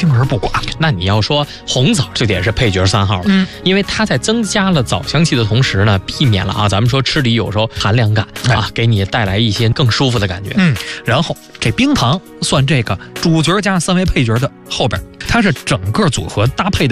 轻而不寡。 那你要说红枣就得是配角3号了，因为它在增加了枣香气的同时呢，避免了咱们说吃梨有时候寒凉感给你带来一些更舒服的感觉。 然后这冰糖算这个主角加3位配角的后边，它是整个组合搭配的